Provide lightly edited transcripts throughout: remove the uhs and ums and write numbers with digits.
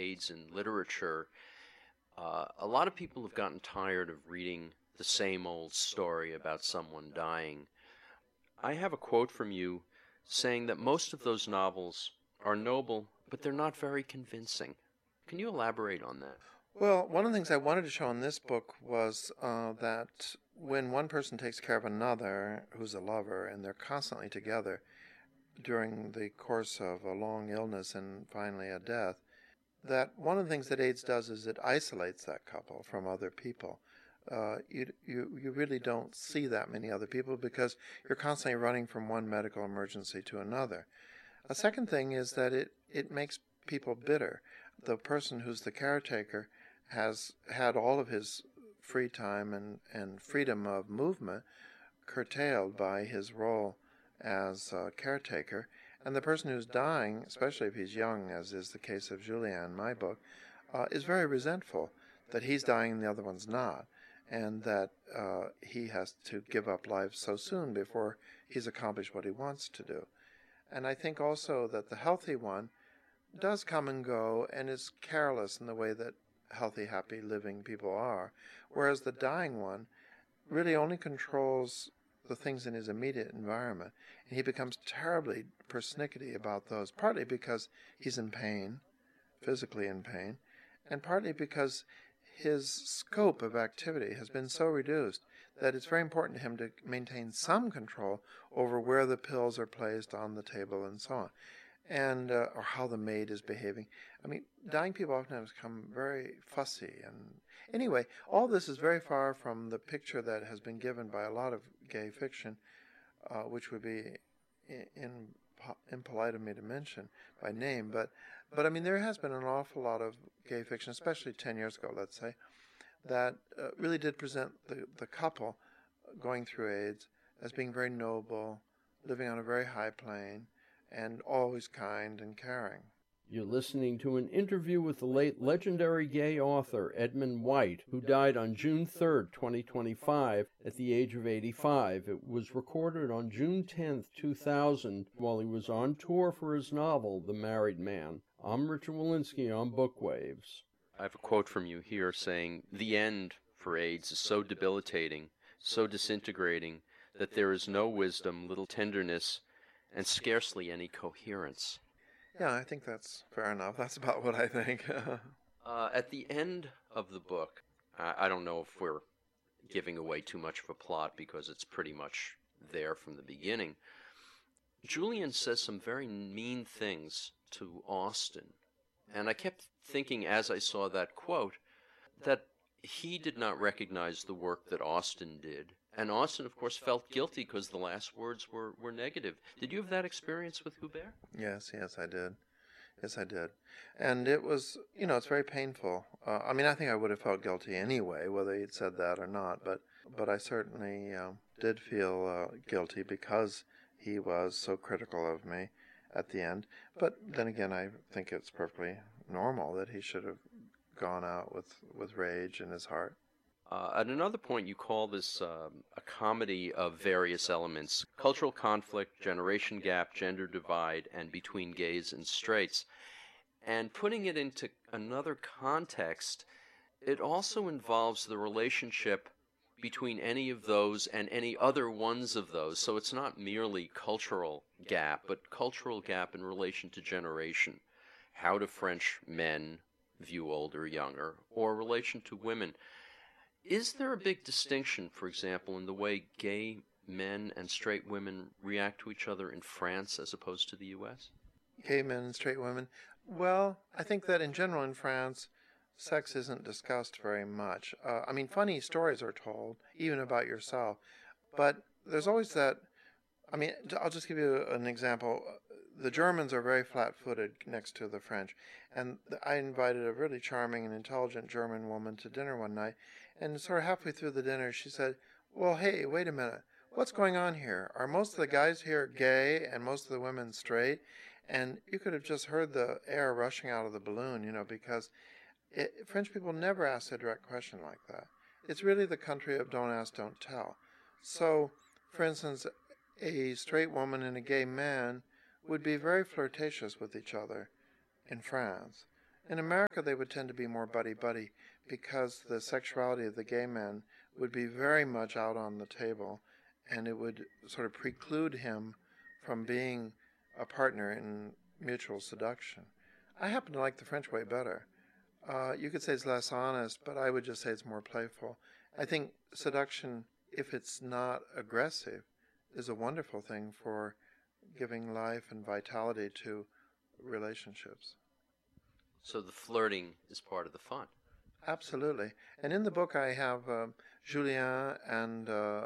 AIDS in literature, a lot of people have gotten tired of reading the same old story about someone dying. I have a quote from you saying that most of those novels are noble, but they're not very convincing. Can you elaborate on that? Well, one of the things I wanted to show in this book was that when one person takes care of another who's a lover and they're constantly together during the course of a long illness and finally a death, that one of the things that AIDS does is it isolates that couple from other people. You really don't see that many other people because you're constantly running from one medical emergency to another. A second thing is that it makes people bitter. The person who's the caretaker has had all of his free time and freedom of movement curtailed by his role as a caretaker. And the person who's dying, especially if he's young, as is the case of Julien in my book, is very resentful that he's dying and the other one's not, and that he has to give up life so soon before he's accomplished what he wants to do. And I think also that the healthy one does come and go and is careless in the way that healthy, happy, living people are, whereas the dying one really only controls the things in his immediate environment, and he becomes terribly persnickety about those, partly because he's in pain, physically in pain, and partly because his scope of activity has been so reduced that it's very important to him to maintain some control over where the pills are placed on the table and so on, and or how the maid is behaving. I mean, dying people oftentimes become very fussy. And anyway, all this is very far from the picture that has been given by a lot of gay fiction, which would be impolite of me to mention by name. But I mean, there has been an awful lot of gay fiction, especially 10 years ago, let's say, that really did present the couple going through AIDS as being very noble, living on a very high plane, and always kind and caring. You're listening to an interview with the late legendary gay author Edmund White, who died on June 3, 2025, at the age of 85. It was recorded on June 10, 2000, while he was on tour for his novel, The Married Man. I'm Richard Walensky on Bookwaves. I have a quote from you here saying, "The end for AIDS is so debilitating, so disintegrating, that there is no wisdom, little tenderness, and scarcely any coherence." Yeah, I think that's fair enough. That's about what I think. At the end of the book, I don't know if we're giving away too much of a plot because it's pretty much there from the beginning. Julien says some very mean things to Austin. And I kept thinking as I saw that quote that he did not recognize the work that Austin did. And Austin, of course, felt guilty because the last words were negative. Did you have that experience with Hubert? Yes, I did. Yes, I did. And it was, it's very painful. I mean, I think I would have felt guilty anyway, whether he'd said that or not. But I certainly did feel guilty because he was so critical of me at the end. But then again, I think it's perfectly normal that he should have gone out with rage in his heart. At another point, you call this a comedy of various elements: cultural conflict, generation gap, gender divide, and between gays and straights. And putting it into another context, it also involves the relationship between any of those and any other ones of those. So it's not merely cultural gap, but cultural gap in relation to generation. How do French men view older, younger, or relation to women? Is there a big distinction, for example, in the way gay men and straight women react to each other in France as opposed to the U.S.? Gay men and straight women? Well, I think that in general in France, sex isn't discussed very much. I mean, funny stories are told, even about yourself. But there's always that. I mean, I'll just give you an example. The Germans are very flat-footed next to the French. And I invited a really charming and intelligent German woman to dinner one night. And sort of halfway through the dinner, she said, "Well, hey, wait a minute. What's going on here? Are most of the guys here gay and most of the women straight?" And you could have just heard the air rushing out of the balloon, because French people never ask a direct question like that. It's really the country of don't ask, don't tell. So, for instance, a straight woman and a gay man would be very flirtatious with each other in France. In America, they would tend to be more buddy-buddy because the sexuality of the gay men would be very much out on the table, and it would sort of preclude him from being a partner in mutual seduction. I happen to like the French way better. You could say it's less honest, but I would just say it's more playful. I think seduction, if it's not aggressive, is a wonderful thing for giving life and vitality to relationships. So the flirting is part of the fun. Absolutely. And in the book, I have Julien and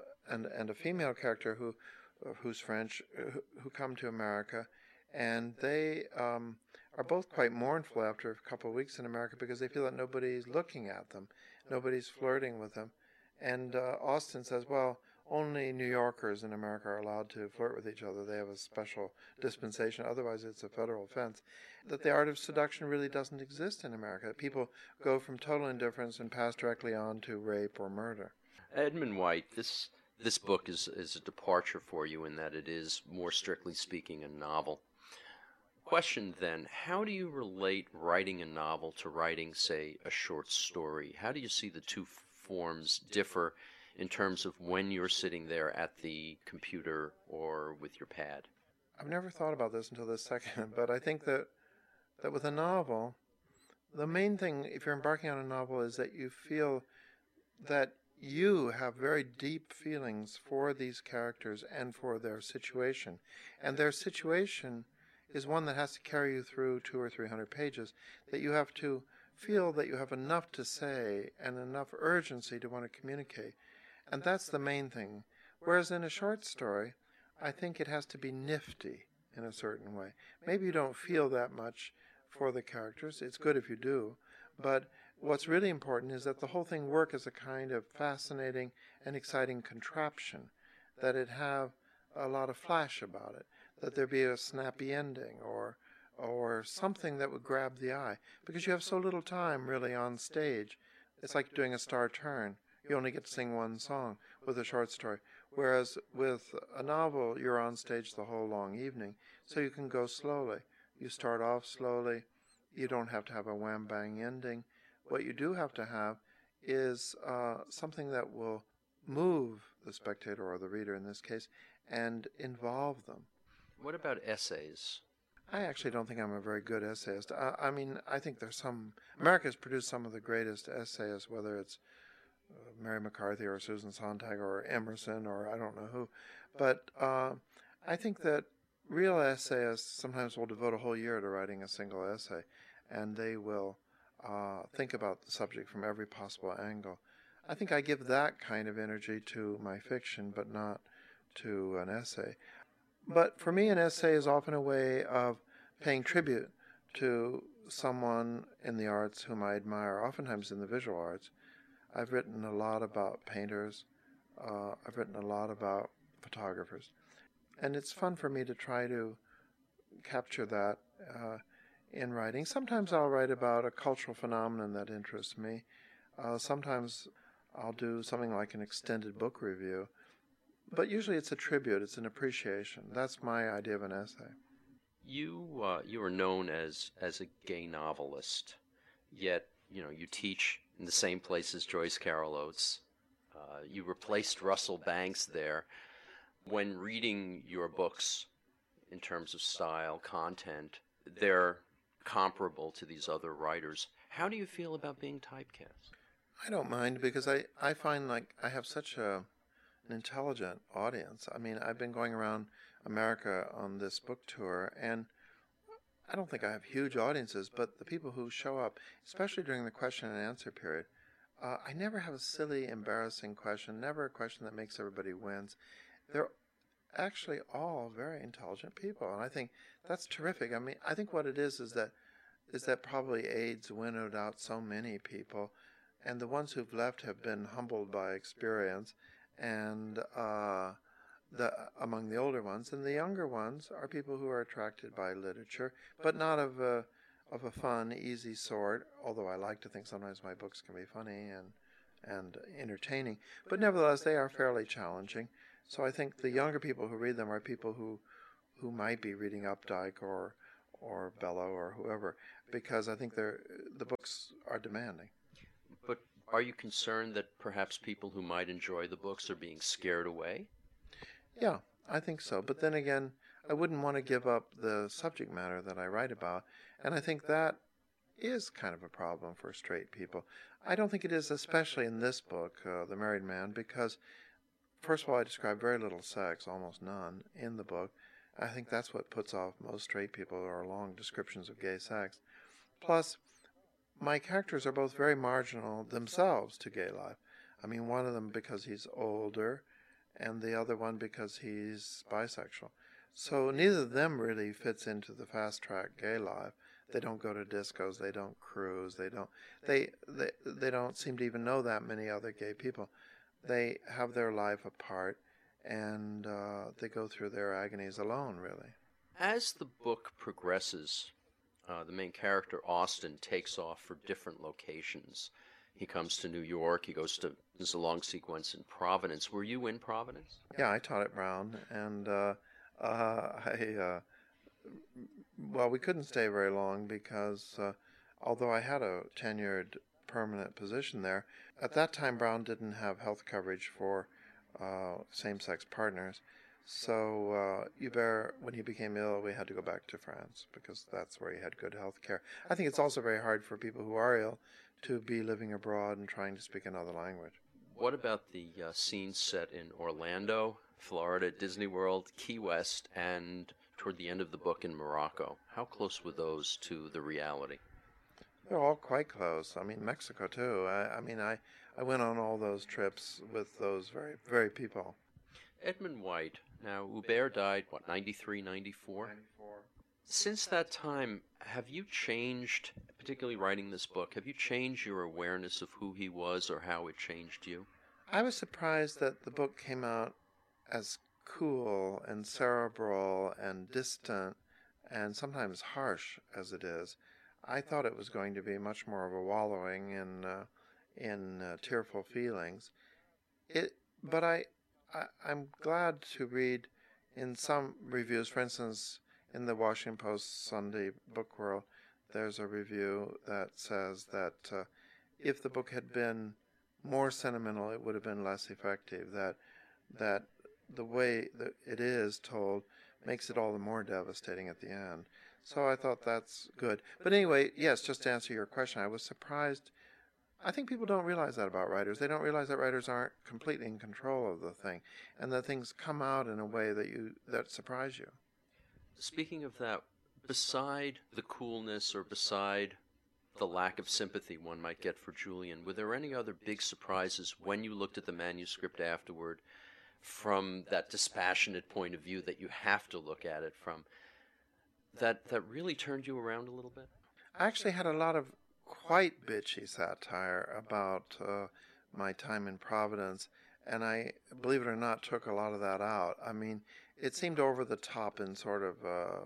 a female character who's French, who come to America, and they are both quite mournful after a couple of weeks in America because they feel that nobody's looking at them, nobody's flirting with them. And Austen says, well, only New Yorkers in America are allowed to flirt with each other. They have a special dispensation. Otherwise, it's a federal offense. That the art of seduction really doesn't exist in America. People go from total indifference and pass directly on to rape or murder. Edmund White, this book is a departure for you in that it is, more strictly speaking, a novel. Question then, how do you relate writing a novel to writing, say, a short story? How do you see the two forms differ in terms of when you're sitting there at the computer or with your pad? I've never thought about this until this second, but I think that with a novel, the main thing, if you're embarking on a novel, is that you feel that you have very deep feelings for these characters and for their situation. And their situation is one that has to carry you through 200 or 300 pages, that you have to feel that you have enough to say and enough urgency to want to communicate. And that's the main thing. Whereas in a short story, I think it has to be nifty in a certain way. Maybe you don't feel that much for the characters. It's good if you do. But what's really important is that the whole thing work as a kind of fascinating and exciting contraption, that it have a lot of flash about it, that there be a snappy ending or something that would grab the eye. Because you have so little time really on stage. It's like doing a star turn. You only get to sing one song with a short story. Whereas with a novel, you're on stage the whole long evening, so you can go slowly. You start off slowly. You don't have to have a wham-bang ending. What you do have to have is something that will move the spectator, or the reader in this case, and involve them. What about essays? I actually don't think I'm a very good essayist. I mean, I think there's America has produced some of the greatest essayists, whether it's Mary McCarthy or Susan Sontag or Emerson or I don't know who. But I think that real essayists sometimes will devote a whole year to writing a single essay, and they will think about the subject from every possible angle. I think I give that kind of energy to my fiction, but not to an essay. But for me, an essay is often a way of paying tribute to someone in the arts whom I admire, oftentimes in the visual arts. I've written a lot about painters. I've written a lot about photographers. And it's fun for me to try to capture that in writing. Sometimes I'll write about a cultural phenomenon that interests me. Sometimes I'll do something like an extended book review. But usually it's a tribute, it's an appreciation. That's my idea of an essay. You are known as a gay novelist, yet you teach in the same place as Joyce Carol Oates. You replaced Russell Banks there. When reading your books, in terms of style, content, they're comparable to these other writers. How do you feel about being typecast? I don't mind, because I find like I have such an intelligent audience. I mean, I've been going around America on this book tour, and I don't think I have huge audiences, but the people who show up, especially during the question and answer period, I never have a silly, embarrassing question, never a question that makes everybody wince. They're actually all very intelligent people, and I think that's terrific. I mean, I think what it is that probably AIDS winnowed out so many people, and the ones who've left have been humbled by experience, and among the older ones, and the younger ones are people who are attracted by literature, but not of a fun, easy sort, although I like to think sometimes my books can be funny and entertaining, but nevertheless they are fairly challenging. So I think the younger people who read them are people who might be reading Updike or or Bellow or whoever, because I think the books are demanding. But are you concerned that perhaps people who might enjoy the books are being scared away? Yeah, I think so. But then again, I wouldn't want to give up the subject matter that I write about, and I think that is kind of a problem for straight people. I don't think it is, especially in this book, The Married Man, because first of all, I describe very little sex, almost none, in the book. I think that's what puts off most straight people, are long descriptions of gay sex. Plus, my characters are both very marginal themselves to gay life. I mean, one of them because he's older, and the other one because he's bisexual. So neither of them really fits into the fast-track gay life. They don't go to discos, they don't cruise, they don't seem to even know that many other gay people. They have their life apart, and they go through their agonies alone, really. As the book progresses, the main character, Austin, takes off for different locations. He comes to New York, there's a long sequence in Providence. Were you in Providence? Yeah, I taught at Brown, and well, we couldn't stay very long because although I had a tenured permanent position there, at that time Brown didn't have health coverage for same-sex partners. So Hubert, when he became ill, we had to go back to France because that's where he had good health care. I think it's also very hard for people who are ill to be living abroad and trying to speak another language. What about the scenes set in Orlando, Florida, Disney World, Key West, and toward the end of the book in Morocco? How close were those to the reality? They're all quite close. I mean, Mexico too. I went on all those trips with those very, very people. Edmund White. Now, Hubert died, 93, 94? 94. Since that time, have you changed, particularly writing this book, have you changed your awareness of who he was or how it changed you? I was surprised that the book came out as cool and cerebral and distant and sometimes harsh as it is. I thought it was going to be much more of a wallowing in tearful feelings. But I'm glad to read in some reviews, for instance, in the Washington Post Sunday Book World, there's a review that says that if the book had been more sentimental, it would have been less effective. That the way that it is told makes it all the more devastating at the end. So I thought that's good. But anyway, yes, just to answer your question, I was surprised. I think people don't realize that about writers. They don't realize that writers aren't completely in control of the thing, and that things come out in a way that surprise you. Speaking of that, beside the coolness or beside the lack of sympathy one might get for Julian, were there any other big surprises when you looked at the manuscript afterward from that dispassionate point of view that you have to look at it from, that really turned you around a little bit? I actually had a lot of quite bitchy satire about my time in Providence, and I, believe it or not, took a lot of that out. I mean, it seemed over the top and sort of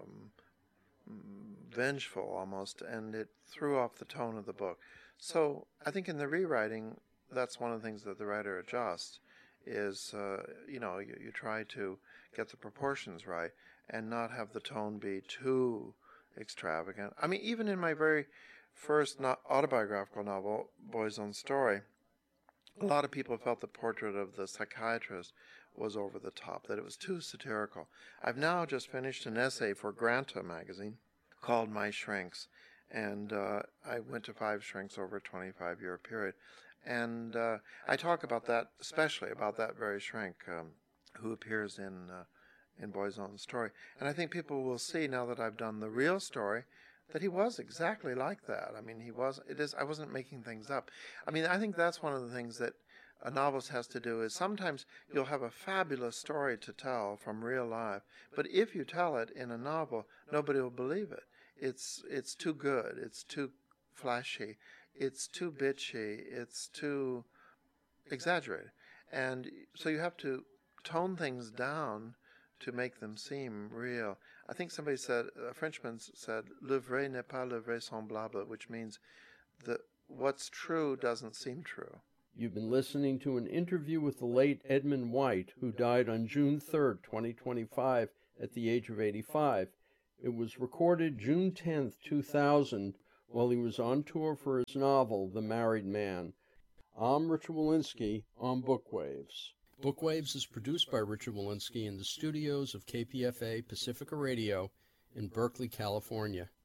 vengeful almost, and it threw off the tone of the book. So I think in the rewriting, that's one of the things that the writer adjusts, is, you try to get the proportions right and not have the tone be too extravagant. I mean, even in my very first autobiographical novel, Boy's Own Story, a lot of people felt the portrait of the psychiatrist was over the top, that it was too satirical. I've now just finished an essay for Granta magazine called My Shrinks, and I went to 5 shrinks over a 25-year period. And I talk about that, especially about that very shrink who appears in Boy's Own Story. And I think people will see, now that I've done the real story, that he was exactly like that. I mean, I wasn't making things up. I mean, I think that's one of the things that a novelist has to do, is sometimes you'll have a fabulous story to tell from real life, but if you tell it in a novel, nobody will believe it. It's too good. It's too flashy. It's too bitchy. It's too exaggerated. And so you have to tone things down to make them seem real. I think somebody said, a Frenchman said, le vrai n'est pas le vraisemblable, which means that what's true doesn't seem true. You've been listening to an interview with the late Edmund White, who died on June 3rd, 2025, at the age of 85. It was recorded June 10, 2000, while he was on tour for his novel, The Married Man. I'm Richard Wolinsky on Bookwaves. Bookwaves is produced by Richard Wolinsky in the studios of KPFA Pacifica Radio in Berkeley, California.